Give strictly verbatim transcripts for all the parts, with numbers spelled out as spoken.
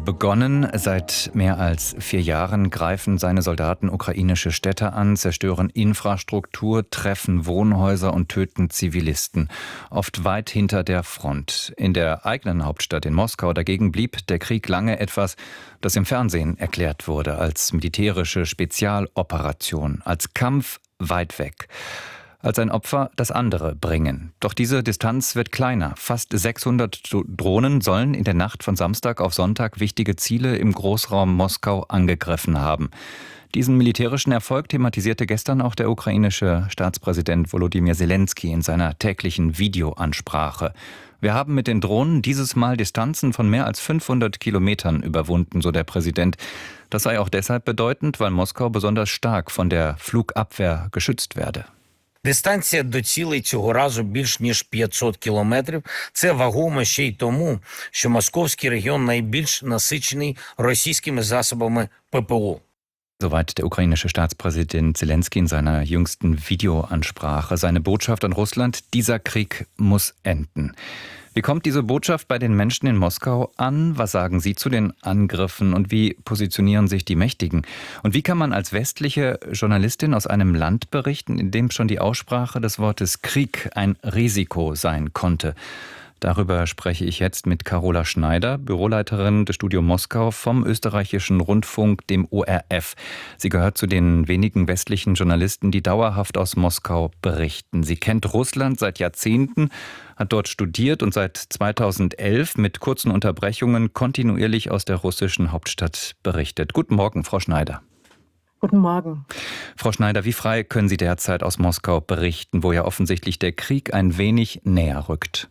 begonnen. Seit mehr als vier Jahren greifen seine Soldaten ukrainische Städte an, zerstören Infrastruktur, treffen Wohnhäuser und töten Zivilisten, oft weit hinter der Front. In der eigenen Hauptstadt in Moskau dagegen blieb der Krieg lange etwas, das im Fernsehen erklärt wurde als militärische Spezialoperation, als Kampf weit weg. Als ein Opfer das andere bringen. Doch diese Distanz wird kleiner. Fast sechshundert Drohnen sollen in der Nacht von Samstag auf Sonntag wichtige Ziele im Großraum Moskau angegriffen haben. Diesen militärischen Erfolg thematisierte gestern auch der ukrainische Staatspräsident Volodymyr Zelensky in seiner täglichen Videoansprache. Wir haben mit den Drohnen dieses Mal Distanzen von mehr als fünfhundert Kilometern überwunden, so der Präsident. Das sei auch deshalb bedeutend, weil Moskau besonders stark von der Flugabwehr geschützt werde. Дистанція до цілей цього разу більш ніж п'ятсот кілометрів. Це вагомо ще й тому, що московський регіон найбільш насичений російськими засобами ППО. Soweit der ukrainische Staatspräsident Zelensky in seiner jüngsten Videoansprache. Seine Botschaft an Russland: Dieser Krieg muss enden. Wie kommt diese Botschaft bei den Menschen in Moskau an? Was sagen sie zu den Angriffen und wie positionieren sich die Mächtigen? Und wie kann man als westliche Journalistin aus einem Land berichten, in dem schon die Aussprache des Wortes Krieg ein Risiko sein konnte? Darüber spreche ich jetzt mit Carola Schneider, Büroleiterin des Studio Moskau vom österreichischen Rundfunk, dem O R F. Sie gehört zu den wenigen westlichen Journalisten, die dauerhaft aus Moskau berichten. Sie kennt Russland seit Jahrzehnten, hat dort studiert und seit zweitausendelf mit kurzen Unterbrechungen kontinuierlich aus der russischen Hauptstadt berichtet. Guten Morgen, Frau Schneider. Guten Morgen. Frau Schneider, wie frei können Sie derzeit aus Moskau berichten, wo ja offensichtlich der Krieg ein wenig näher rückt?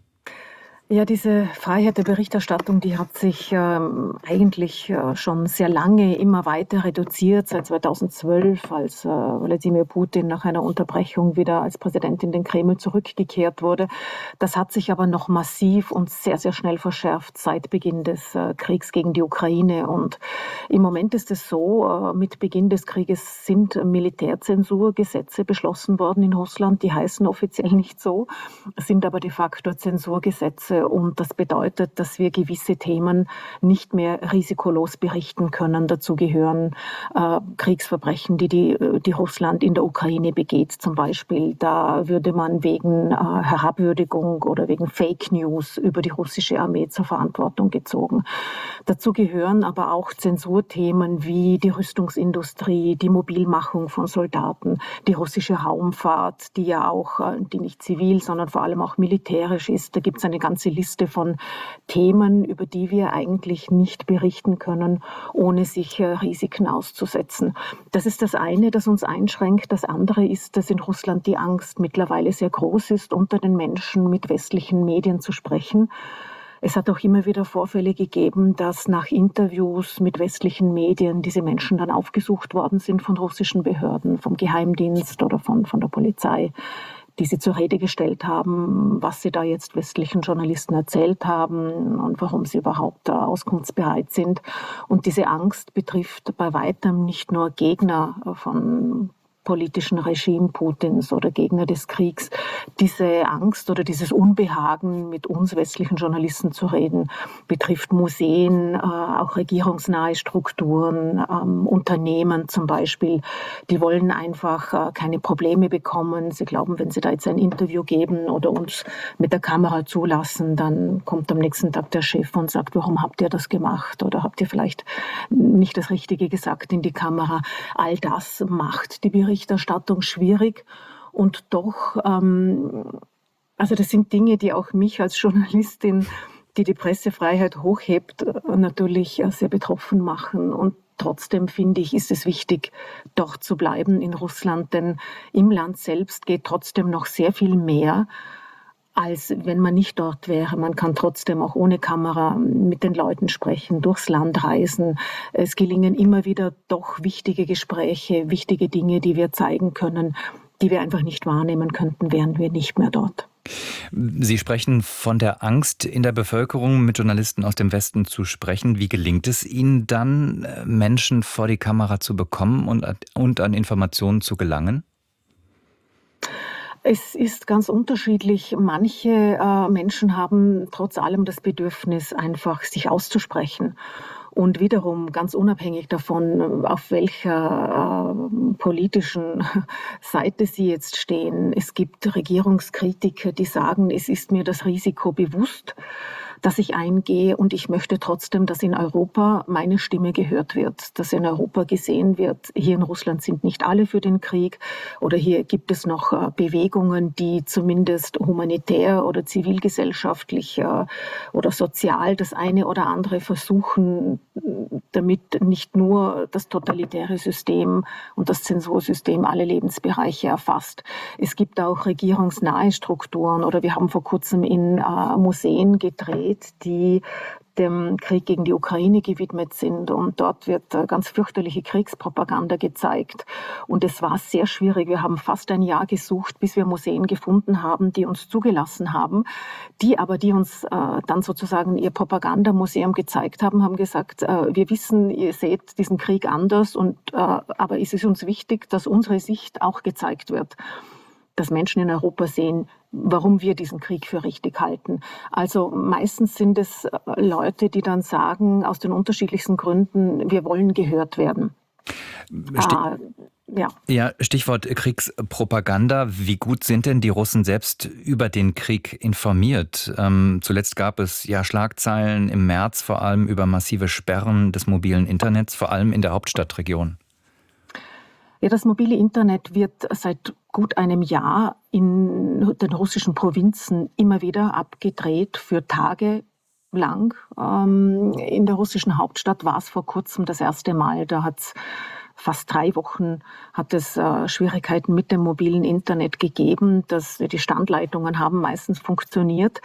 Ja, diese Freiheit der Berichterstattung, die hat sich ähm, eigentlich äh, schon sehr lange immer weiter reduziert, seit zweitausendzwölf, als äh, Wladimir Putin nach einer Unterbrechung wieder als Präsident in den Kreml zurückgekehrt wurde. Das hat sich aber noch massiv und sehr, sehr schnell verschärft seit Beginn des äh, Kriegs gegen die Ukraine. Und im Moment ist es so, äh, mit Beginn des Krieges sind Militärzensurgesetze beschlossen worden in Russland. Die heißen offiziell nicht so, sind aber de facto Zensurgesetze. Und das bedeutet, dass wir gewisse Themen nicht mehr risikolos berichten können. Dazu gehören äh, Kriegsverbrechen, die, die, die Russland in der Ukraine begeht. Zum Beispiel, da würde man wegen äh, Herabwürdigung oder wegen Fake News über die russische Armee zur Verantwortung gezogen. Dazu gehören aber auch Zensurthemen wie die Rüstungsindustrie, die Mobilmachung von Soldaten, die russische Raumfahrt, die ja auch, äh, die nicht zivil, sondern vor allem auch militärisch ist. Da gibt es eine ganze Liste von Themen, über die wir eigentlich nicht berichten können, ohne sich Risiken auszusetzen. Das ist das eine, das uns einschränkt. Das andere ist, dass in Russland die Angst mittlerweile sehr groß ist, unter den Menschen mit westlichen Medien zu sprechen. Es hat auch immer wieder Vorfälle gegeben, dass nach Interviews mit westlichen Medien diese Menschen dann aufgesucht worden sind von russischen Behörden, vom Geheimdienst oder von, von der Polizei, die sie zur Rede gestellt haben, was sie da jetzt westlichen Journalisten erzählt haben und warum sie überhaupt da auskunftsbereit sind. Und diese Angst betrifft bei weitem nicht nur Gegner von politischen Regime Putins oder Gegner des Kriegs. Diese Angst oder dieses Unbehagen, mit uns westlichen Journalisten zu reden, betrifft Museen, äh, auch regierungsnahe Strukturen, ähm, Unternehmen zum Beispiel. Die wollen einfach äh, keine Probleme bekommen. Sie glauben, wenn sie da jetzt ein Interview geben oder uns mit der Kamera zulassen, dann kommt am nächsten Tag der Chef und sagt, warum habt ihr das gemacht? Oder habt ihr vielleicht nicht das Richtige gesagt in die Kamera? All das macht die Berichterstattung schwierig und doch, ähm, also das sind Dinge, die auch mich als Journalistin, die die Pressefreiheit hochhebt, natürlich sehr betroffen machen. Und trotzdem finde ich, ist es wichtig, dort zu bleiben in Russland, denn im Land selbst geht trotzdem noch sehr viel mehr, als wenn man nicht dort wäre. Man kann trotzdem auch ohne Kamera mit den Leuten sprechen, durchs Land reisen. Es gelingen immer wieder doch wichtige Gespräche, wichtige Dinge, die wir zeigen können, die wir einfach nicht wahrnehmen könnten, wären wir nicht mehr dort. Sie sprechen von der Angst in der Bevölkerung, mit Journalisten aus dem Westen zu sprechen. Wie gelingt es Ihnen dann, Menschen vor die Kamera zu bekommen und, und an Informationen zu gelangen? Es ist ganz unterschiedlich. Manche äh, Menschen haben trotz allem das Bedürfnis, einfach sich auszusprechen. Und wiederum ganz unabhängig davon, auf welcher äh, politischen Seite sie jetzt stehen. Es gibt Regierungskritiker, die sagen, es ist mir das Risiko bewusst, dass ich eingehe und ich möchte trotzdem, dass in Europa meine Stimme gehört wird, dass in Europa gesehen wird, hier in Russland sind nicht alle für den Krieg oder hier gibt es noch äh, Bewegungen, die zumindest humanitär oder zivilgesellschaftlich äh, oder sozial das eine oder andere versuchen, damit nicht nur das totalitäre System und das Zensursystem alle Lebensbereiche erfasst. Es gibt auch regierungsnahe Strukturen oder wir haben vor kurzem in äh, Museen gedreht, die dem Krieg gegen die Ukraine gewidmet sind. Und dort wird äh, ganz fürchterliche Kriegspropaganda gezeigt. Und es war sehr schwierig. Wir haben fast ein Jahr gesucht, bis wir Museen gefunden haben, die uns zugelassen haben. Die aber, die uns äh, dann sozusagen ihr Propagandamuseum gezeigt haben, haben gesagt, äh, wir wissen, ihr seht diesen Krieg anders, und, äh, aber es ist uns wichtig, dass unsere Sicht auch gezeigt wird. Dass Menschen in Europa sehen, warum wir diesen Krieg für richtig halten. Also meistens sind es Leute, die dann sagen, aus den unterschiedlichsten Gründen, wir wollen gehört werden. Sti Ah, ja. ja, Stichwort Kriegspropaganda. Wie gut sind denn die Russen selbst über den Krieg informiert? Ähm, zuletzt gab es ja Schlagzeilen im März vor allem über massive Sperren des mobilen Internets, vor allem in der Hauptstadtregion. Ja, das mobile Internet wird seit gut einem Jahr in den russischen Provinzen immer wieder abgedreht für Tage lang. Ähm, in der russischen Hauptstadt war es vor kurzem das erste Mal. Da hat es fast drei Wochen hat es äh, Schwierigkeiten mit dem mobilen Internet gegeben. Das, die Standleitungen haben meistens funktioniert.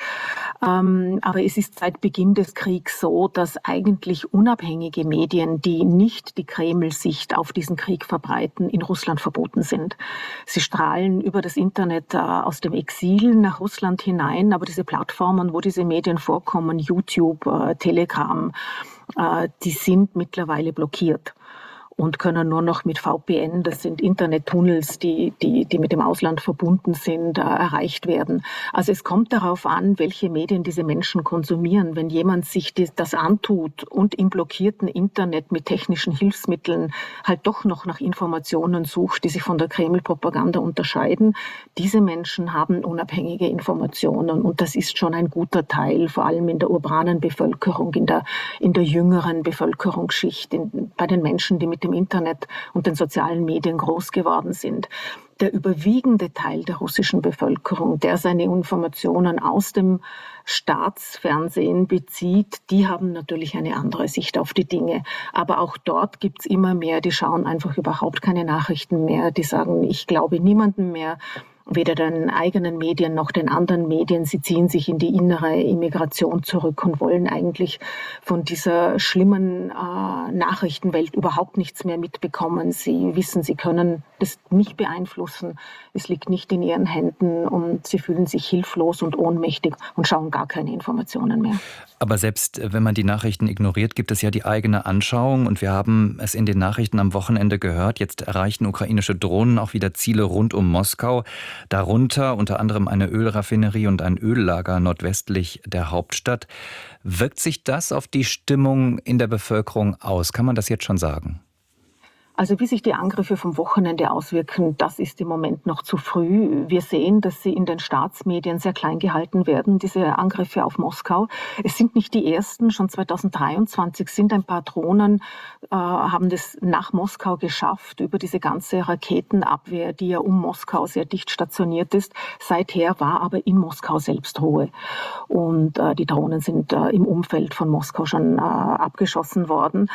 Ähm, aber es ist seit Beginn des Kriegs so, dass eigentlich unabhängige Medien, die nicht die Kreml-Sicht auf diesen Krieg verbreiten, in Russland verboten sind. Sie strahlen über das Internet äh, aus dem Exil nach Russland hinein, aber diese Plattformen, wo diese Medien vorkommen, YouTube, äh, Telegram, äh, die sind mittlerweile blockiert und können nur noch mit V P N, das sind Internettunnels, die, die, die mit dem Ausland verbunden sind, äh, erreicht werden. Also es kommt darauf an, welche Medien diese Menschen konsumieren. Wenn jemand sich die, das antut und im blockierten Internet mit technischen Hilfsmitteln halt doch noch nach Informationen sucht, die sich von der Kreml-Propaganda unterscheiden, diese Menschen haben unabhängige Informationen, und das ist schon ein guter Teil, vor allem in der urbanen Bevölkerung, in der, in der jüngeren Bevölkerungsschicht, in, bei den Menschen, die mit dem Internet und den sozialen Medien groß geworden sind. Der überwiegende Teil der russischen Bevölkerung, der seine Informationen aus dem Staatsfernsehen bezieht, die haben natürlich eine andere Sicht auf die Dinge. Aber auch dort gibt es immer mehr, die schauen einfach überhaupt keine Nachrichten mehr, die sagen, ich glaube niemandem mehr, weder den eigenen Medien noch den anderen Medien. Sie ziehen sich in die innere Immigration zurück und wollen eigentlich von dieser schlimmen äh, Nachrichtenwelt überhaupt nichts mehr mitbekommen. Sie wissen, sie können das nicht beeinflussen. Es liegt nicht in ihren Händen und sie fühlen sich hilflos und ohnmächtig und schauen gar keine Informationen mehr. Aber selbst wenn man die Nachrichten ignoriert, gibt es ja die eigene Anschauung. Und wir haben es in den Nachrichten am Wochenende gehört. Jetzt erreichen ukrainische Drohnen auch wieder Ziele rund um Moskau. Darunter unter anderem eine Ölraffinerie und ein Öllager nordwestlich der Hauptstadt. Wirkt sich das auf die Stimmung in der Bevölkerung aus? Kann man das jetzt schon sagen? Also wie sich die Angriffe vom Wochenende auswirken, das ist im Moment noch zu früh. Wir sehen, dass sie in den Staatsmedien sehr klein gehalten werden, diese Angriffe auf Moskau. Es sind nicht die ersten. Schon zweitausenddreiundzwanzig sind ein paar Drohnen, äh, haben das nach Moskau geschafft, über diese ganze Raketenabwehr, die ja um Moskau sehr dicht stationiert ist. Seither war aber in Moskau selbst Ruhe. Und äh, die Drohnen sind äh, im Umfeld von Moskau schon äh, abgeschossen worden.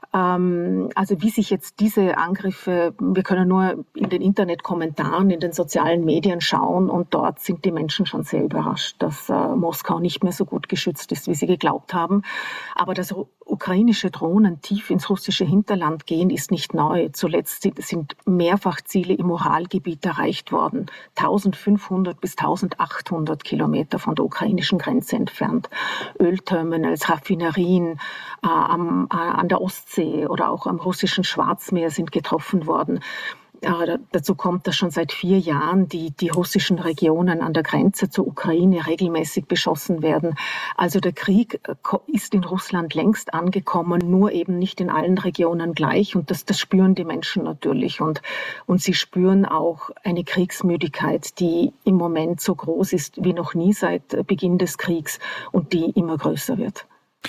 Ähm, also wie sich jetzt diese Diese Angriffe, wir können nur in den Internetkommentaren, in den sozialen Medien schauen, und dort sind die Menschen schon sehr überrascht, dass äh, Moskau nicht mehr so gut geschützt ist, wie sie geglaubt haben. Aber dass ukrainische Drohnen tief ins russische Hinterland gehen, ist nicht neu. Zuletzt sind mehrfach Ziele im Uralgebiet erreicht worden, eintausendfünfhundert bis eintausendachthundert Kilometer von der ukrainischen Grenze entfernt. Ölterminals, Raffinerien äh, am, äh, an der Ostsee oder auch am russischen Schwarzmeer sind getroffen worden. Äh, dazu kommt, dass schon seit vier Jahren die, die russischen Regionen an der Grenze zur Ukraine regelmäßig beschossen werden. Also der Krieg äh, ko- ist in Russland längst angekommen, nur eben nicht in allen Regionen gleich. Und das, das spüren die Menschen natürlich. Und, und sie spüren auch eine Kriegsmüdigkeit, die im Moment so groß ist wie noch nie seit Beginn des Kriegs und die immer größer wird.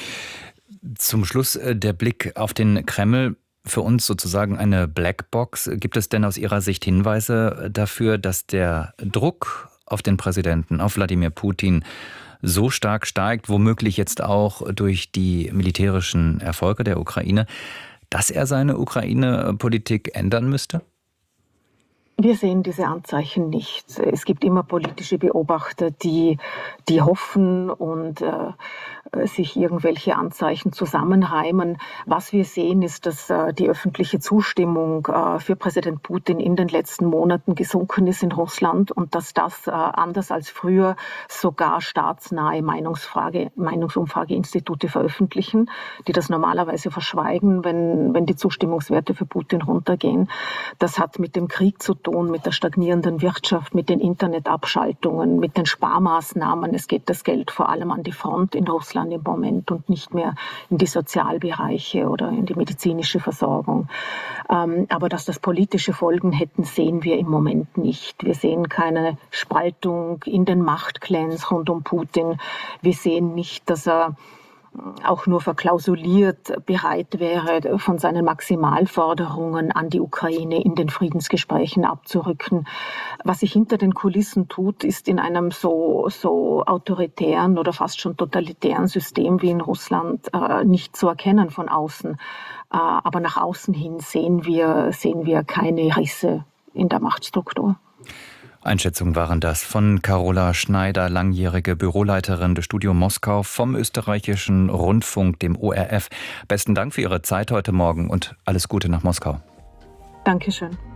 Zum Schluss äh, der Blick auf den Kreml. Für uns sozusagen eine Blackbox. Gibt es denn aus Ihrer Sicht Hinweise dafür, dass der Druck auf den Präsidenten, auf Wladimir Putin, so stark steigt, womöglich jetzt auch durch die militärischen Erfolge der Ukraine, dass er seine Ukraine-Politik ändern müsste? Wir sehen diese Anzeichen nicht. Es gibt immer politische Beobachter, die, die hoffen und äh, sich irgendwelche Anzeichen zusammenreimen. Was wir sehen, ist, dass äh, die öffentliche Zustimmung äh, für Präsident Putin in den letzten Monaten gesunken ist in Russland und dass das äh, anders als früher sogar staatsnahe Meinungsfrage, Meinungsumfrageinstitute veröffentlichen, die das normalerweise verschweigen, wenn, wenn die Zustimmungswerte für Putin runtergehen. Das hat mit dem Krieg zu tun, mit der stagnierenden Wirtschaft, mit den Internetabschaltungen, mit den Sparmaßnahmen. Es geht das Geld vor allem an die Front in Russland im Moment und nicht mehr in die Sozialbereiche oder in die medizinische Versorgung. Ähm, aber dass das politische Folgen hätten, sehen wir im Moment nicht. Wir sehen keine Spaltung in den Machtclans rund um Putin. Wir sehen nicht, dass er auch nur verklausuliert bereit wäre, von seinen Maximalforderungen an die Ukraine in den Friedensgesprächen abzurücken. Was sich hinter den Kulissen tut, ist in einem so, so autoritären oder fast schon totalitären System wie in Russland äh, nicht zu erkennen von außen. Äh, aber nach außen hin sehen wir, sehen wir keine Risse in der Machtstruktur. Einschätzungen waren das von Carola Schneider, langjährige Büroleiterin des Studio Moskau vom österreichischen Rundfunk, dem O R F. Besten Dank für Ihre Zeit heute Morgen und alles Gute nach Moskau. Dankeschön.